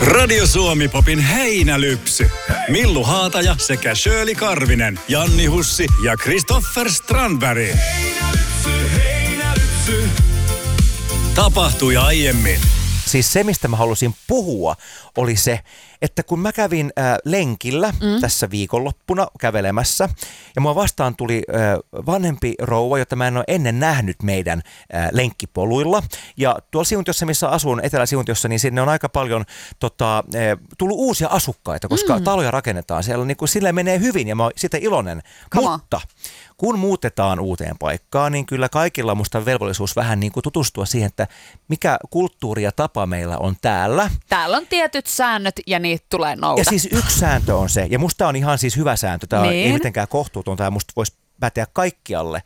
Radio Suomi Popin heinälypsy. Millu Haataja sekä Shirley Karvinen, Janni Hussi ja Christopher Strandberg. Heinälypsy. Tapahtui aiemmin. Siis se, mistä mä halusin puhua, oli se, että kun mä kävin lenkillä tässä viikonloppuna kävelemässä, ja mua vastaan tuli vanhempi rouva, jota mä en ole ennen nähnyt meidän lenkkipoluilla. Ja tuolla Siuntiossa, missä asun, Etelä-Siuntiossa, niin sinne on aika paljon tullut uusia asukkaita, koska taloja rakennetaan. Siellä niin kuin, sille menee hyvin ja mä oon siitä iloinen. Mutta kun muutetaan uuteen paikkaan, niin kyllä kaikilla on musta velvollisuus vähän niin kuin tutustua siihen, että mikä kulttuuri ja tapa meillä on täällä. Täällä on tietyt säännöt ja niitä tulee noudata. Ja siis yksi sääntö on se, ja musta on ihan siis hyvä sääntö, tämä ei mitenkään kohtuutonta ja musta voisi päteä kaikkialle,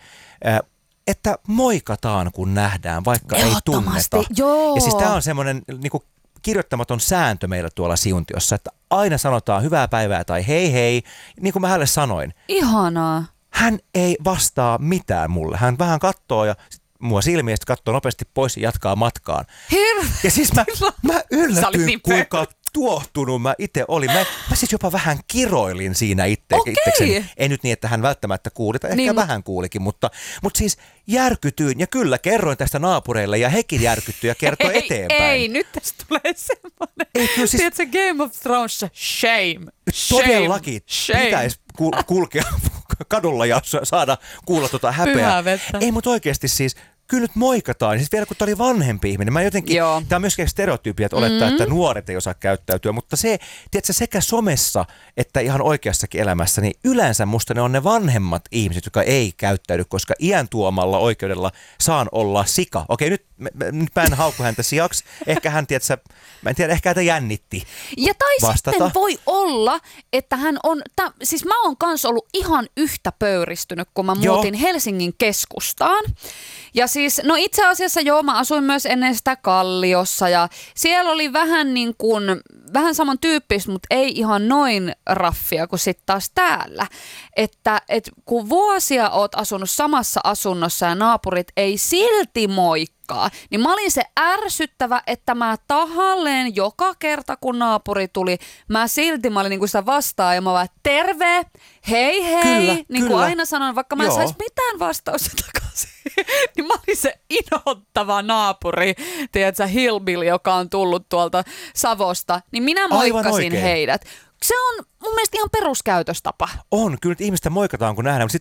että moikataan kun nähdään, vaikka ei tunneta. Joo. Ja siis tämä on semmoinen niinku kirjoittamaton sääntö meillä tuolla Siuntiossa, että aina sanotaan hyvää päivää tai hei hei, niin kuin mä hänelle sanoin. Ihanaa. Hän ei vastaa mitään mulle. Hän vähän katsoo ja mua silmiä, sitten katsoo nopeasti pois ja jatkaa matkaan. Ja siis mä yllätyin, niin kuinka tuohtunut mä itse olin. Mä siis jopa vähän kiroilin siinä itsekseni. Ei nyt niin, että hän välttämättä kuuli, tai ehkä niin, vähän kuulikin, mutta siis järkytyin. Ja kyllä, kerroin tästä naapureille ja hekin järkyttyi ja kertoi eteenpäin. Ei, nyt tästä tulee semmoinen. Siis, tiedätkö, Game of Thrones, shame. Todellakin pitäisi kulkea kadulla ja saada kuulla häpeää. Ei, mutta oikeasti siis kyllä nyt moikataan. Siis vielä kun tämä oli vanhempi ihminen. Mä jotenkin, tämä on myöskin stereotyyppiä, että olettaa, että nuoret ei osaa käyttäytyä, mutta se, tiedätkö, sekä somessa että ihan oikeassakin elämässä, niin yleensä musta ne on ne vanhemmat ihmiset, jotka ei käyttäydy, koska iän tuomalla oikeudella saan olla sika. Okei, nyt mä en haukku häntä sijaksi. Ehkä hän, tiedätkö, mä en tiedä, ehkä häntä jännitti ja tai vastata. Sitten voi olla, että hän on, siis mä oon kans ollut ihan yhtä pöyristynyt, kun mä muutin Helsingin keskustaan. Ja siis, no itse asiassa mä asuin myös ennen sitä Kalliossa ja siellä oli vähän niin kuin, vähän samantyyppistä, mutta ei ihan noin raffia kuin sitten taas täällä. Että kun vuosia oot asunut samassa asunnossa ja naapurit ei silti moikkaa, niin mä olin se ärsyttävä, että mä tahalleen joka kerta kun naapuri tuli, mä olin niin kuin sitä vastaan ja mä vaan terve, hei hei, kyllä, niin kuin aina sanon, vaikka mä en saisi mitään vastausta takaisin. Niin mä olin se inhottava naapuri, tiedätkö, hillbilly, joka on tullut tuolta Savosta, niin minä moikkasin heidät. Se on mun mielestä ihan peruskäytöstapa. On, kyllä ihmistä moikataan kun nähdään, mutta